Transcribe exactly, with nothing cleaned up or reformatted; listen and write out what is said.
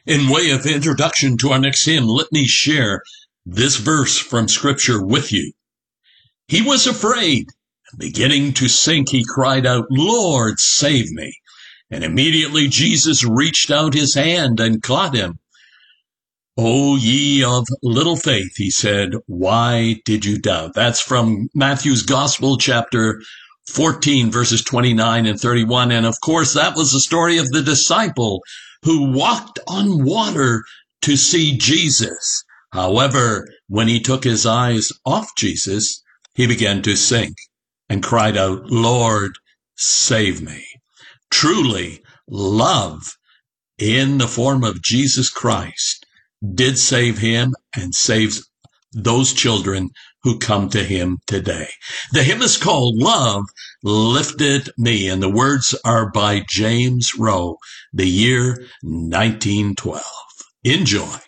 In way of introduction to our next hymn, let me share this verse from Scripture with you. He was afraid, and beginning to sink, he cried out, "Lord, save me." And immediately Jesus reached out his hand and caught him. "O ye of little faith," he said, "why did you doubt?" That's from Matthew's Gospel, chapter fourteen, verses twenty-nine and thirty-one. And of course, that was the story of the disciple who walked on water to see Jesus. However, when he took his eyes off Jesus, he began to sink and cried out, "Lord, save me." Truly, love in the form of Jesus Christ did save him and saves those children who come to him today. The hymn is called "Love Lifted Me," and the words are by James Rowe, the year nineteen twelve. Enjoy.